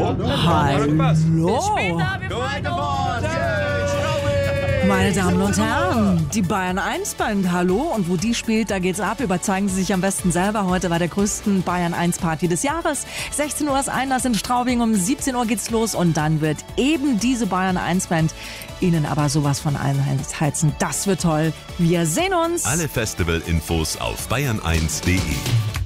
Hallo. Meine Damen und Herren, die Bayern 1 Band, hallo. Und wo die spielt, da geht's ab. Überzeugen Sie sich am besten selber heute bei der größten Bayern 1 Party des Jahres. 16 Uhr ist Einlass in Straubing, um 17 Uhr geht's los. Und dann wird eben diese Bayern 1 Band Ihnen aber sowas von einheizen. Das wird toll. Wir sehen uns. Alle Festival-Infos auf bayern1.de.